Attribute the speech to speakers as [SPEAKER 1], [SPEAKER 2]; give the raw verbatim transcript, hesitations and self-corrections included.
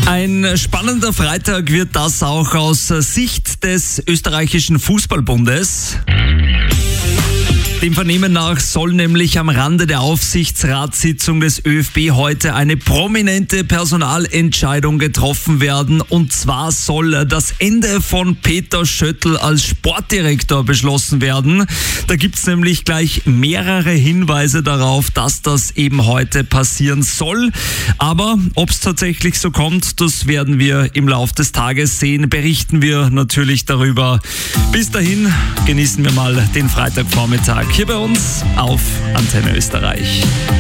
[SPEAKER 1] Ein spannender Freitag wird das auch aus Sicht des österreichischen Fußballbundes. Dem Vernehmen nach soll nämlich am Rande der Aufsichtsratssitzung des ÖFB heute eine prominente Personalentscheidung getroffen werden. Und zwar soll das Ende von Peter Schöttl als Sportdirektor beschlossen werden. Da gibt es nämlich gleich mehrere Hinweise darauf, dass das eben heute passieren soll. Aber ob es tatsächlich so kommt, das werden wir im Laufe des Tages sehen. Berichten wir natürlich darüber. Bis dahin genießen wir mal den Freitagvormittag hier bei uns auf Antenne Österreich.